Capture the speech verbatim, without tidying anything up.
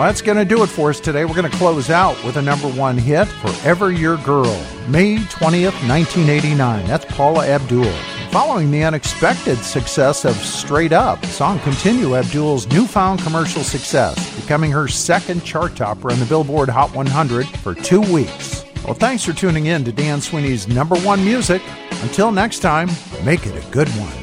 Well, that's going to do it for us today. We're going to close out with a number one hit, Forever Your Girl, May twentieth, nineteen eighty-nine. That's Paula Abdul. Following the unexpected success of Straight Up, the song continued Abdul's newfound commercial success, becoming her second chart topper on the Billboard Hot one hundred for two weeks. Well, thanks for tuning in to Dan Sweeney's Number One Music. Until next time, make it a good one.